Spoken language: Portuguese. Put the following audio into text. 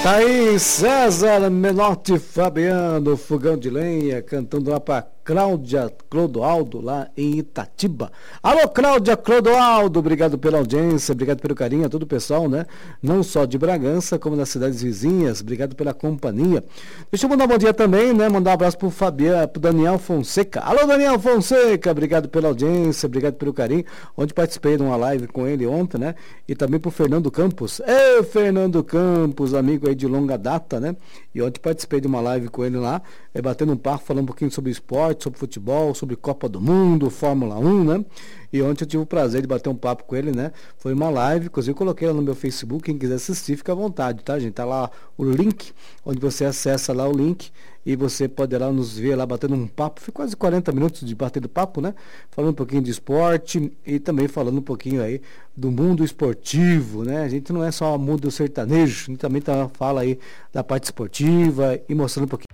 Tá aí César Menotti Fabiano, Fogão de Lenha, cantando lá pra Cláudia Clodoaldo, lá em Itatiba. Alô, Cláudia Clodoaldo, obrigado pela audiência, obrigado pelo carinho a todo o pessoal, né? Não só de Bragança, como das cidades vizinhas, obrigado pela companhia. Deixa eu mandar um bom dia também, né? Mandar um abraço pro Fabiano, pro Daniel Fonseca. Alô, Daniel Fonseca, obrigado pela audiência, obrigado pelo carinho, onde participei de uma live com ele ontem, né? E também pro Fernando Campos. Ei, Fernando Campos, amigo aí de longa data, né? E ontem participei de uma live com ele lá, batendo um papo, falando um pouquinho sobre esporte, sobre futebol, sobre Copa do Mundo, Fórmula 1, né? E ontem eu tive o prazer de bater um papo com ele, né? Foi uma live, inclusive eu coloquei lá no meu Facebook, quem quiser assistir, fica à vontade, tá, gente? Tá lá o link, onde você acessa lá o link e você pode lá nos ver lá batendo um papo. Foi quase 40 minutos de batendo papo, né? Falando um pouquinho de esporte e também falando um pouquinho aí do mundo esportivo, né? A gente não é só o mundo sertanejo, a gente também fala aí da parte esportiva e mostrando um pouquinho